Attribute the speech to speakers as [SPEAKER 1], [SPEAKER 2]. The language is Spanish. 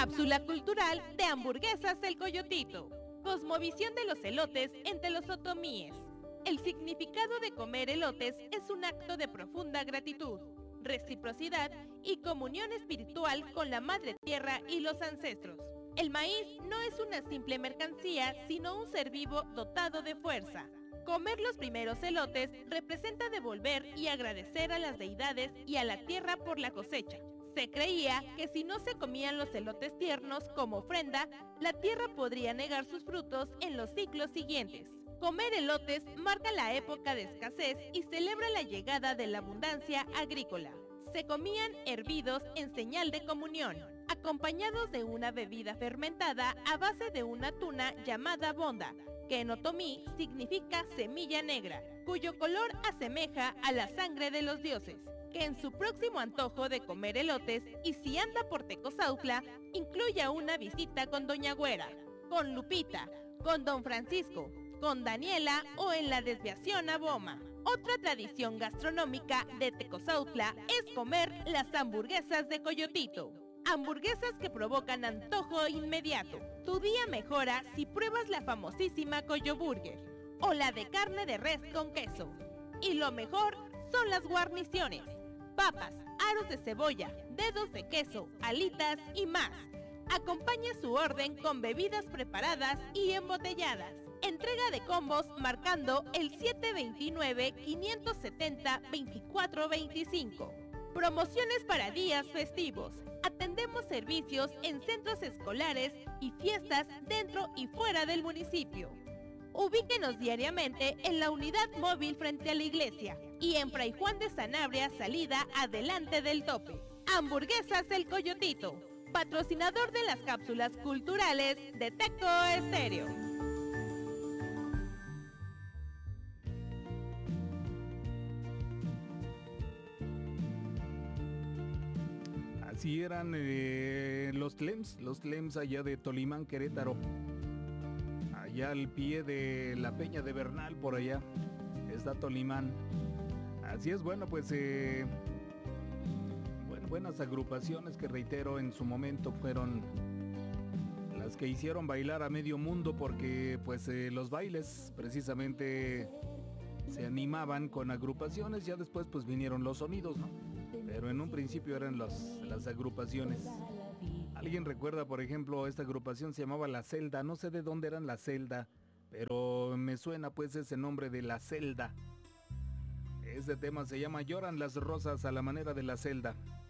[SPEAKER 1] Cápsula cultural de Hamburguesas El Coyotito. Cosmovisión de los elotes entre los otomíes. El significado de comer elotes es un acto de profunda gratitud, reciprocidad y comunión espiritual con la madre tierra y los ancestros. El maíz no es una simple mercancía, sino un ser vivo dotado de fuerza. Comer los primeros elotes representa devolver y agradecer a las deidades y a la tierra por la cosecha. Se creía que si no se comían los elotes tiernos como ofrenda, la tierra podría negar sus frutos en los ciclos siguientes. Comer elotes marca la época de escasez y celebra la llegada de la abundancia agrícola. Se comían hervidos en señal de comunión, acompañados de una bebida fermentada a base de una tuna llamada bonda, que en otomí significa semilla negra, cuyo color asemeja a la sangre de los dioses. Que en su próximo antojo de comer elotes, y si anda por Tecozautla, incluya una visita con Doña Güera, con Lupita, con Don Francisco, con Daniela o en la desviación a Boma. Otra tradición gastronómica de Tecozautla es comer las hamburguesas de Coyotito. Hamburguesas que provocan antojo inmediato. Tu día mejora si pruebas la famosísima Coyoburger o la de carne de res con queso. Y lo mejor son las guarniciones. Papas, aros de cebolla, dedos de queso, alitas y más. Acompaña su orden con bebidas preparadas y embotelladas. Entrega de combos marcando el 729-570-2425. Promociones para días festivos. Atendemos servicios en centros escolares y fiestas dentro y fuera del municipio. Ubíquenos diariamente en la unidad móvil frente a la iglesia y en Fray Juan de Sanabria, salida adelante del tope. Hamburguesas El Coyotito, patrocinador de las cápsulas culturales de Teco Estéreo.
[SPEAKER 2] Así eran los Tlems allá de Tolimán, Querétaro. Allá al pie de la Peña de Bernal, por allá está Tolimán. Así es, bueno, pues buenas agrupaciones que, reitero, en su momento fueron las que hicieron bailar a medio mundo, porque pues los bailes precisamente se animaban con agrupaciones. Ya después pues vinieron los sonidos, ¿no? Pero en un principio eran las agrupaciones. ¿Alguien recuerda, por ejemplo, esta agrupación se llamaba La Celda? No sé de dónde eran La Celda, pero me suena pues ese nombre de La Celda. Este tema se llama Lloran las rosas a la manera de La Celda.